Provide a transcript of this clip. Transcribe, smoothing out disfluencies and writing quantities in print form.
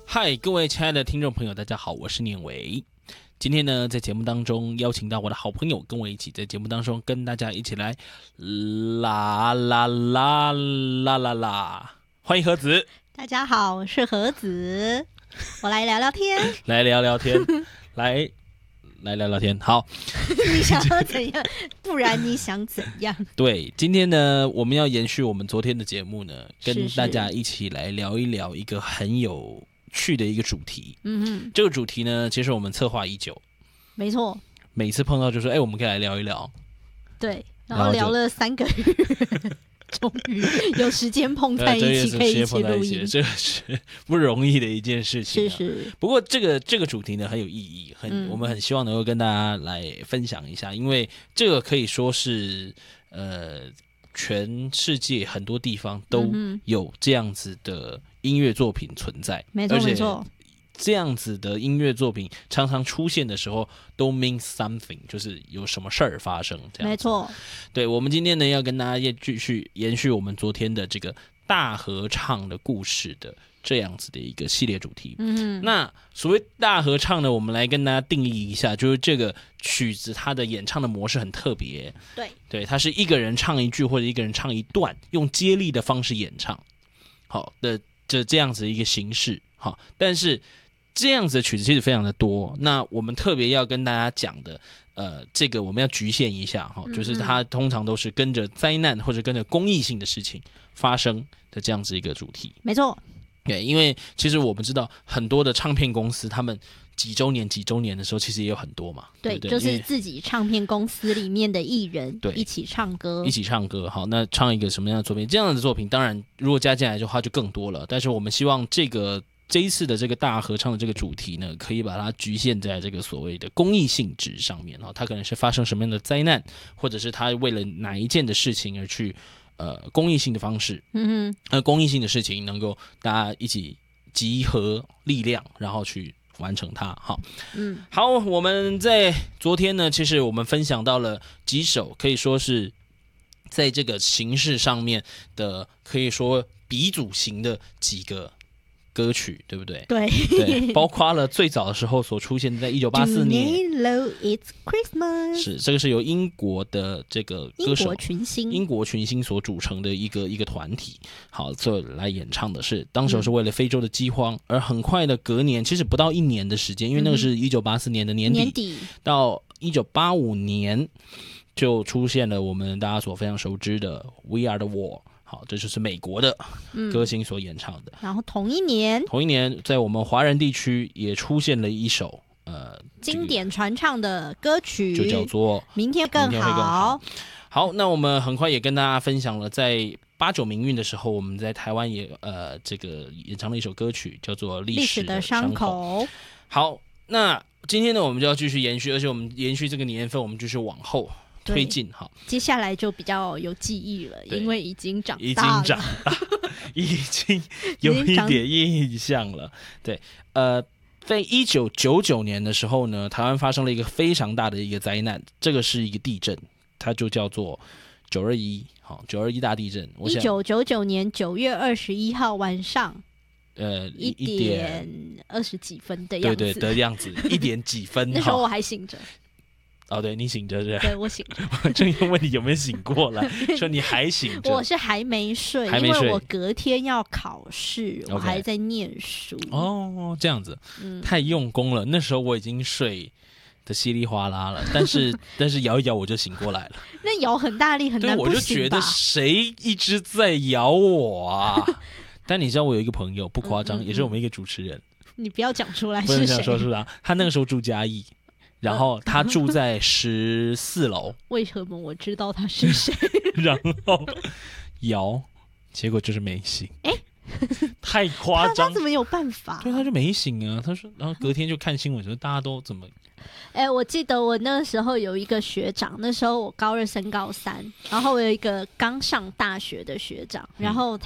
嗨，各位亲爱的听众朋友，大家好，我是念维。今天呢，在节目当中邀请到我的好朋友，跟我一起在节目当中跟大家一起来啦啦啦啦啦啦，欢迎盒子。 大家好，我是盒子，我来聊聊天， 来聊聊天，来聊聊天。好， 你想要怎样？不然你想怎样？ 对，今天呢，我们要延续我们昨天的节目呢，跟是大家一起来聊一聊一个很有趣的一个主题。这个主题呢，其实我们策划已久， 没错， 每次碰到就说，我们可以来聊一聊。 对，然后聊了3个月，终于有时间碰在一起，可以一起录音， 这是不容易的一件事情。 是。 不过这个主题呢很有意义，我们很希望能够跟大家来分享一下，因为这个可以说是全世界很多地方都有这样子的音乐作品存在， 没错没错。 这样子的音乐作品常常出现的时候都 mean something， 就是有什么事儿发生这样。 没错。 对，我们今天呢要跟大家继续延续我们昨天的这个大合唱的故事的这样子的一个系列主题。那所谓大合唱呢，我们来跟大家定义一下，就是这个曲子它的演唱的模式很特别。对，它是一个人唱一句或者一个人唱一段，用接力的方式演唱，好的这样子一个形式。好，但是这样子的曲子其实非常的多，那我们特别要跟大家讲的，这个我们要局限一下哈，就是它通常都是跟着灾难或者跟着公益性的事情发生的这样子一个主题。 没错， 对，因为其实我们知道很多的唱片公司，他们几周年的时候，其实也有很多嘛。对， 就是自己唱片公司里面的艺人一起唱歌， 好，那唱一个什么样的作品？这样的作品，当然如果加进来的话就更多了。但是我们希望这一次的这个大合唱的这个主题呢，可以把它局限在这个所谓的公益性质上面。它可能是发生什么样的灾难，或者是他为了哪一件的事情而去公益性的方式，公益性的事情能够大家一起集合力量，然后去完成它。好，我们在昨天呢，其实我们分享到了几首可以说是在这个形式上面的，可以说鼻祖型的几个歌曲，对不对？ 对， 包括了最早的时候所出现在1984年 Do you know it's Christmas， 是这个是由英国的这个歌手英国群星所组成的一个团体，好，这来演唱的是当时是为了非洲的饥荒，而很快的隔年，其实不到1年的时间，因为那个是1984年的年底到1985年就出现了我们大家所非常熟知的 We Are the World。好，这就是美国的歌星所演唱的。 然后同一年， 在我们华人地区也出现了一首经典传唱的歌曲， 就叫做《 明天更好》。 好，那我们很快也跟大家分享了，在8·9民运的时候，我们在台湾也这个演唱了一首歌曲，叫做《历史的伤口》。好，那今天呢，我们就要继续延续，而且我们延续这个年份，我们继续往后推进。好， 接下来就比较有记忆了，因为已经长大了， 已经有一点印象了。对，在1999年的时候呢，台湾发生了一个非常大的一个灾难，这个是一个地震，它就叫做921。好，921大地震。 1999年9月21号晚上。1点20几分的样子， 对的样子，1点几分。 那时候我还醒着。 对，你醒着是？ 对，我醒着。 我正要问你有没有醒过来，说你还醒着。 我是还没睡，因为我隔天要考试，我还在念书。 这样子，太用功了。那时候我已经睡的稀里哗啦了，但是摇一摇我就醒过来了。 那摇很大力，很难不醒吧？ 我就觉得谁一直在摇我啊！但你知道我有一个朋友，不夸张，也是我们一个主持人。 你不要讲出来是谁？ 不能讲说是他。他那个时候住嘉义，然后他住在14楼。 为什么我知道他是谁？ 然后摇，结果就是没醒。太夸张！ 他怎么有办法？ 对，他就没醒啊。他说，然后隔天就看新闻说大家都怎么？ 我记得我那时候有一个学长，那时候我高2升高3，然后我有一个刚上大学的学长，然后